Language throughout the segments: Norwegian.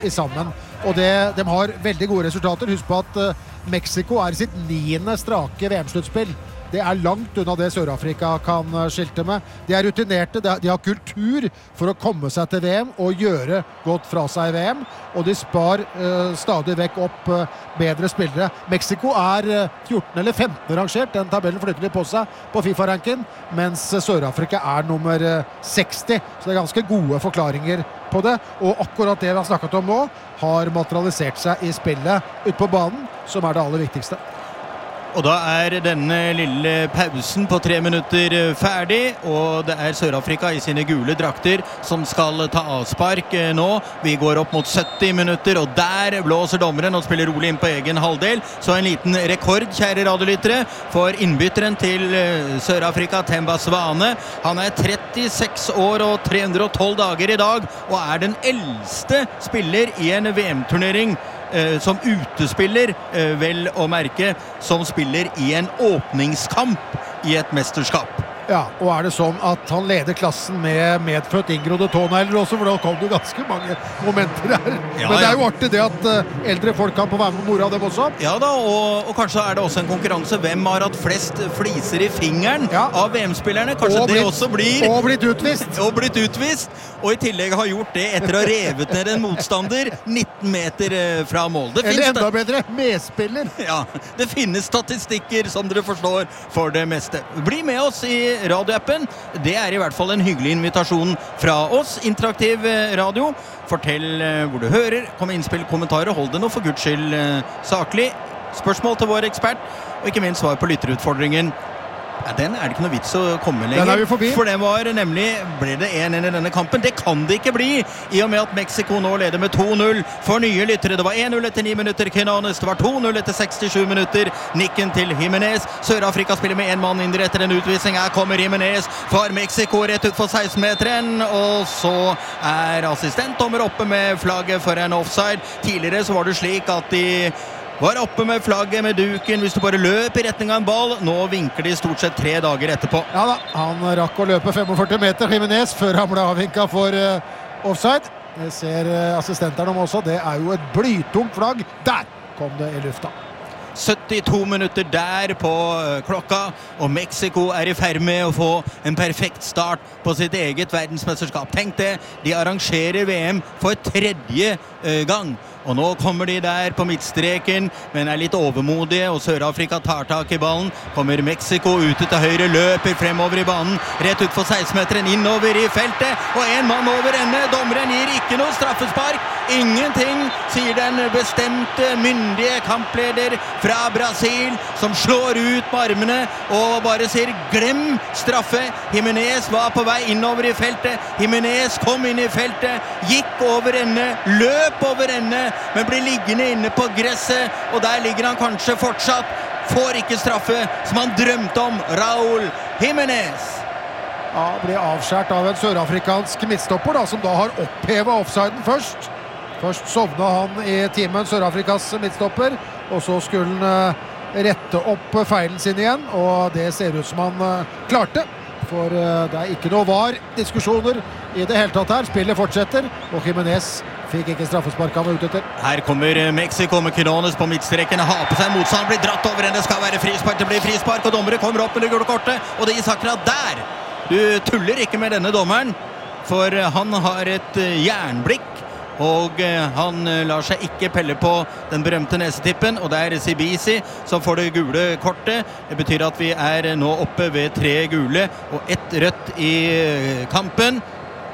sammen. Og de har veldig gode resultater. Husk på at Mexico er sitt 9. strake VM-sluttspill. Det er langt unna det Sør-Afrika kan skilte med. De er rutinerte, de har kultur for å komme seg til VM og gjøre godt fra seg i VM, og de spar stadig vekk opp bedre spillere. Mexico er 14. eller 15. rangert, den tabellen flytter de på seg på FIFA-ranken, mens Sør-Afrika er nummer 60, så det er ganske gode forklaringer på det, og akkurat det vi har snakket om nå har materialisert seg i spillet ut på banen, som er det aller viktigste. Og da er denne lille pausen på 3 minutter ferdig, og det er Sør-Afrika i sine gule drakter som skal ta avspark nå. Vi går opp mot 70 minutter, og der blåser dommeren og spiller rolig inn på egen halvdel. Så en liten rekord, kjære radiolyttere, for innbytteren til Sør-Afrika, Themba Zwane. Han er 36 år og 312 dager i dag, og er den eldste spiller i en VM-turnering som utespiller, vel å merke, som spiller i en åpningskamp i et mesterskap. Ja, og er det sånn at han leder klassen med medfødt inngrodde tånegler også, for da kom det ganske mange momenter her. Ja, men det er jo artig det at eldre folk kan få være med mora av dem også. Ja da, og kanskje er det også en konkurranse. Hvem har hatt flest fliser i fingeren av VM-spillerne? Kanskje det også blir... Og blitt utvist. Og blitt utvist, og i tillegg har gjort det etter å ha revet ned en motstander 19 meter fra mål. Eller enda bedre, medspiller. Ja, det finnes statistikker som dere forstår for det meste. Bli med oss i radioappen. Det er i hvert fall en hyggelig invitasjon fra oss. Interaktiv radio. Fortell hvor du hører. Kom med innspill, kommentarer. Hold det nå for Guds skyld saklig. Spørsmål til vår ekspert. Og ikke minst svar på lytterutfordringen. Ja, den er det ikke noe vits å komme lenger. Den er vi forbi. For den var nemlig, ble det 1-1 i denne kampen? Det kan det ikke bli, i og med at Mexico nå leder med 2-0 for nye lyttere. Det var 1-0 etter 9 minutter Quinones, det var 2-0 etter 67 minutter. Nikken til Jimenez. Sør-Afrika spiller med en mann mindre etter en utvisning. Her kommer Jimenez for Mexico rett ut for 16-meteren, og så er assistentdommer oppe med flagget for en offside. Tidligere så var det slik at de var oppe med flagget med duken hvis du bare løp i retning av en ball. Nå vinker de stort sett 3 dager etterpå. Ja da, han rakk å løpe 45 meter, Jimenez, før han ble avvinket for offside. Det ser assistenterne om også. Det er jo et blytungt flagg. Der kom det i lufta. 72 minutter der på klokka, og Mexico er i ferd med å få en perfekt start på sitt eget verdensmesterskap. Tenk det, de arrangerer VM for 3. gang. Og nå kommer de der på midtstreken, men er litt overmodige, og Sør-Afrika tar tak i ballen. Kommer Mexico ute til høyre, løper fremover i banen, rett ut for 16-meteren, innover i feltet, og en mann over ende. Dommeren gir ikke noe straffespark. Ingenting, sier den bestemte, myndige kampleder fra Brasil, som slår ut med armene og bare sier glem straffe. Jimenez var på vei innover i feltet. Jimenez kom inn i feltet, gikk over ende, løp over ende, men blir liggende inne på gresset, og der ligger han kanskje fortsatt. Får ikke straffe, som han drømte om. Raúl Jimenez. Ja, ble avskjært av en sørafrikansk midtstopper da, som da har opphevet offsiden først. Først sovna han i timen, Sør-Afrikas midtstopper, og så skulle han rette opp feilen sin igjen, og det ser ut som han klarte. For det er ikke noe VAR-diskusjoner i det hele tatt her. Spillet fortsetter, og Jimenez fikk ikke straffespark han var ute etter. Her kommer Mexico med Quinones på midtstreken, har på seg motstand, blir dratt over en, det skal være frispark, det blir frispark, og dommere kommer opp med det gule kortet, og det gis akkurat der. Du tuller ikke med denne dommeren, for han har et jernblikk, og han lar seg ikke pelle på den berømte nesetippen, og det er Sibisi som får det gule kortet. Det betyr at vi er nå oppe ved 3 gule og 1 rødt i kampen,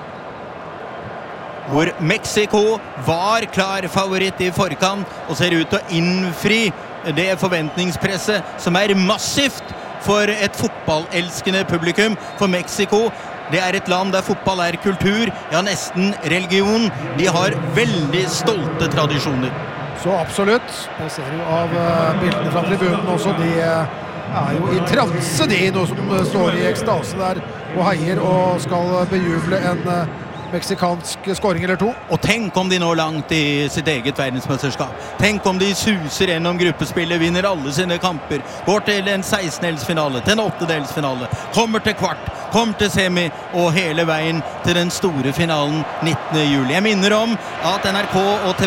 hvor Mexico var klar favoritt i forkant og ser ut til å innfri det forventningspresset som er massivt for et fotballelskende publikum. For Mexico, det er et land der fotball er kultur, ja nesten religion. De har veldig stolte tradisjoner. Så absolutt. Jeg ser jo av bildene fra tribunen også, de er jo i transe, de nå som står i ekstase der og heier og skal bejuble en meksikansk scoring eller 2. Og tenk om de når langt i sitt eget verdensmesterskap. Tenk om de suser gjennom gruppespillet, vinner alle sine kamper, går til en 16-delsfinale, til en 8-delsfinale, kommer til kvart, kommer til semi og hele veien til den store finalen 19. juli. Jeg minner om at NRK og TV